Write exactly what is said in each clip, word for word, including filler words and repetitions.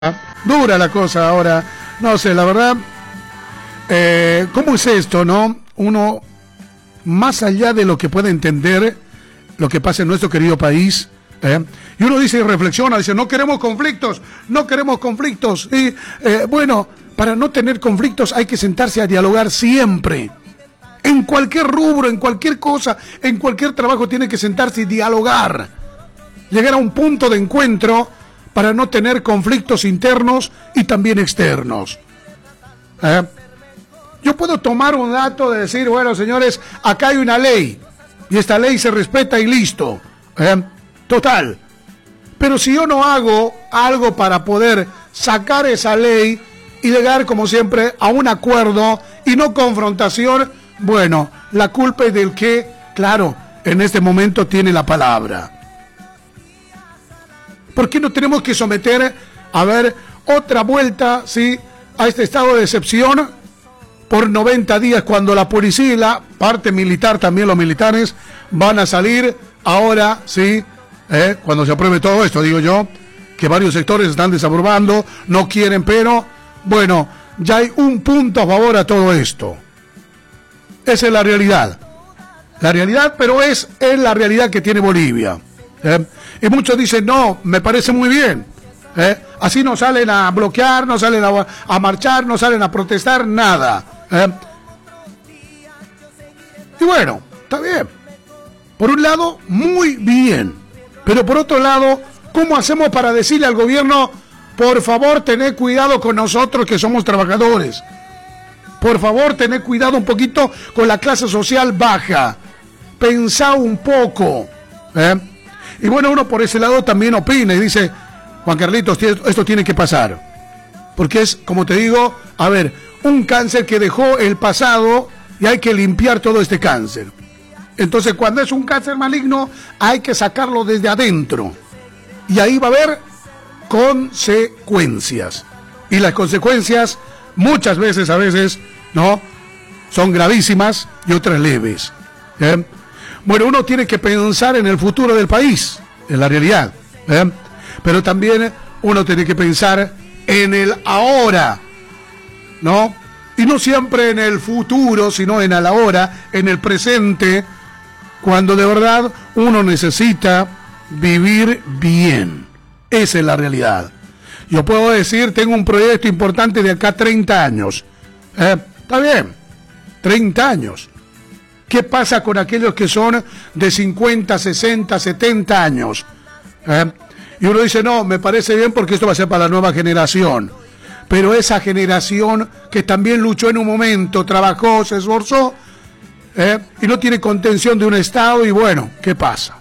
Dura la cosa ahora, no sé, la verdad, eh, ¿cómo es esto, no? Uno, más allá de lo que puede entender lo que pasa en nuestro querido país, ¿eh? Y uno dice y reflexiona, dice, no queremos conflictos, no queremos conflictos, y eh, bueno, para no tener conflictos hay que sentarse a dialogar siempre, en cualquier rubro, en cualquier cosa, en cualquier trabajo tiene que sentarse y dialogar, llegar a un punto de encuentro para no tener conflictos internos y también externos. ¿Eh? Yo puedo tomar un dato de decir, bueno, señores, acá hay una ley, y esta ley se respeta y listo. ¿Eh? Total. Pero si yo no hago algo para poder sacar esa ley y llegar, como siempre, a un acuerdo y no confrontación, bueno, la culpa es del que, claro, en este momento tiene la palabra. ¿Por qué no tenemos que someter a ver otra vuelta, sí, a este estado de excepción por noventa días cuando la policía y la parte militar, también los militares, van a salir ahora, sí, eh, cuando se apruebe todo esto, digo yo, que varios sectores están desaprobando, no quieren, pero, bueno, ya hay un punto a favor a todo esto. Esa es la realidad. La realidad, pero es, es la realidad que tiene Bolivia. ¿Eh? Y muchos dicen, no, me parece muy bien, ¿eh? Así no salen a bloquear, no salen a, a marchar, no salen a protestar, nada, ¿eh? Y bueno, está bien, por un lado, muy bien, pero por otro lado, ¿cómo hacemos para decirle al gobierno, por favor, tened cuidado con nosotros que somos trabajadores, por favor, tened cuidado un poquito con la clase social baja, pensá un poco, ¿eh? Y bueno, uno por ese lado también opina y dice, Juan Carlitos, esto tiene que pasar. Porque es, como te digo, a ver, un cáncer que dejó el pasado y hay que limpiar todo este cáncer. Entonces, cuando es un cáncer maligno, hay que sacarlo desde adentro. Y ahí va a haber consecuencias. Y las consecuencias, muchas veces, a veces, ¿no? Son gravísimas y otras leves. ¿Eh? Bueno, uno tiene que pensar en el futuro del país, en la realidad, ¿eh? Pero también uno tiene que pensar en el ahora, ¿no? Y no siempre en el futuro, sino en el ahora, en el presente, cuando de verdad uno necesita vivir bien. Esa es la realidad. Yo puedo decir, tengo un proyecto importante de acá a treinta años. ¿Eh? Está bien, treinta años. ¿Qué pasa con aquellos que son de cincuenta, sesenta, setenta años? ¿Eh? Y uno dice, no, me parece bien porque esto va a ser para la nueva generación. Pero esa generación que también luchó en un momento, trabajó, se esforzó, ¿eh? Y no tiene contención de un Estado y bueno, ¿qué pasa?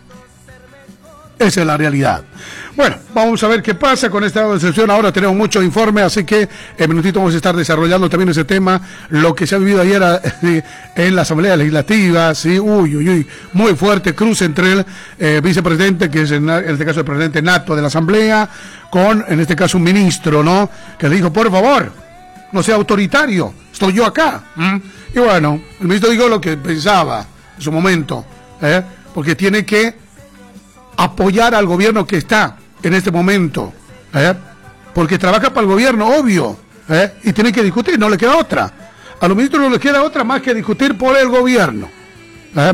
Esa es la realidad. Bueno, vamos a ver qué pasa con esta excepción. Ahora tenemos mucho informe, así que en minutito vamos a estar desarrollando también ese tema, lo que se ha vivido ayer eh, en la Asamblea Legislativa, sí, uy, uy, uy, muy fuerte cruce entre el eh, vicepresidente, que es en, en este caso el presidente nato de la Asamblea, con, en este caso, un ministro, ¿no? Que le dijo, por favor, no sea autoritario, estoy yo acá. ¿Mm? Y bueno, el ministro dijo lo que pensaba en su momento, ¿eh? Porque tiene que apoyar al gobierno que está en este momento, ¿eh? Porque trabaja para el gobierno, obvio, ¿eh? Y tiene que discutir, no le queda otra. A los ministros no les queda otra más que discutir por el gobierno, ¿eh?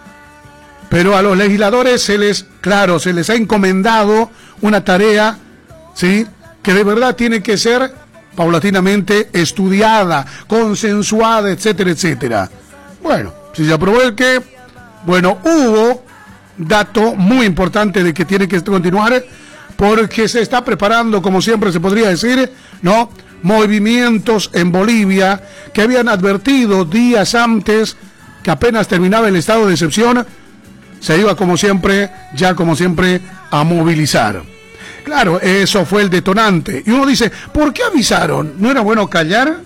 Pero a los legisladores se les, claro, se les ha encomendado una tarea, ¿sí? Que de verdad tiene que ser paulatinamente estudiada, consensuada, etcétera, etcétera. Bueno, si se aprobó el que, bueno, hubo dato muy importante de que tiene que continuar porque se está preparando, como siempre se podría decir, ¿no? Movimientos en Bolivia que habían advertido días antes que apenas terminaba el estado de excepción, se iba como siempre, ya como siempre, a movilizar. Claro, eso fue el detonante. Y uno dice, ¿por qué avisaron? ¿No era bueno callar?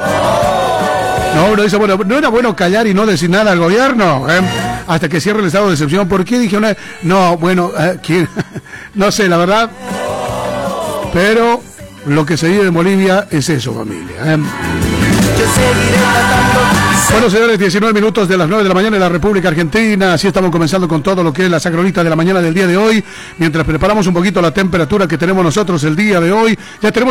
No, uno dice, bueno, ¿no era bueno callar y no decir nada al gobierno? ¿Eh? Hasta que cierre el estado de excepción. ¿Por qué dije una? No, bueno, eh, ¿quién? No sé, la verdad. Pero lo que se vive en Bolivia es eso, familia. ¿Eh? Bueno, señores, diecinueve minutos de las nueve de la mañana en la República Argentina. Así estamos comenzando con todo lo que es la sacronita de la mañana del día de hoy. Mientras preparamos un poquito la temperatura que tenemos nosotros el día de hoy, ya tenemos